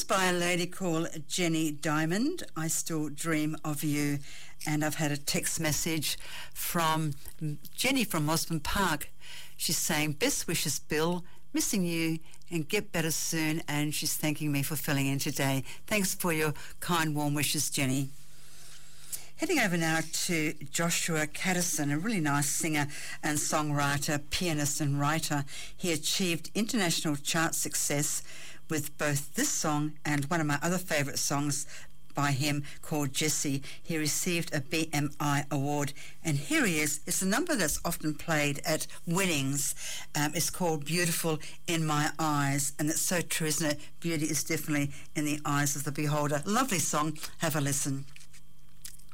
by a lady called Jenny Diamond. I still dream of you. And I've had a text message from Jenny from Osborne Park. She's saying, best wishes, Bill, missing you and get better soon. And she's thanking me for filling in today. Thanks for your kind, warm wishes, Jenny. Heading over now to Joshua Caddison, a really nice singer and songwriter, pianist and writer. He achieved international chart success with both this song and one of my other favourite songs by him called Jessie. He received a BMI award, and here he is. It's a number that's often played at weddings. It's called Beautiful in My Eyes, and it's so true, isn't it? Beauty is definitely in the eyes of the beholder. Lovely song. Have a listen.